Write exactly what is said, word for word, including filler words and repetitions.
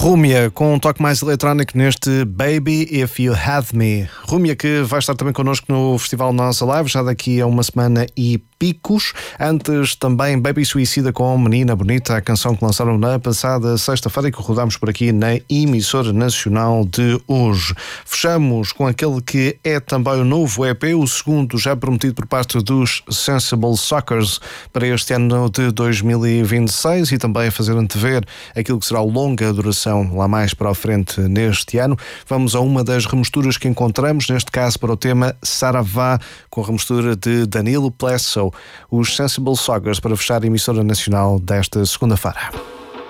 Rúmia, com um toque mais eletrónico neste Baby If You Had Me. Rúmia, que vai estar também connosco no Festival Nossa Live, já daqui a uma semana e picos. Antes também Baby Suicida com Menina Bonita, a canção que lançaram na passada sexta-feira e que rodámos por aqui na emissora nacional de hoje. Fechamos com aquele que é também o novo E P, o segundo já prometido por parte dos Sensible Sockers para este ano de dois mil e vinte e seis e também fazer antever aquilo que será o longa duração lá mais para a frente neste ano. Vamos a uma das remisturas que encontramos, neste caso para o tema Saravá, com a remistura de Danilo Plesso, os Sensible Sockers, para fechar a emissora nacional desta segunda-feira.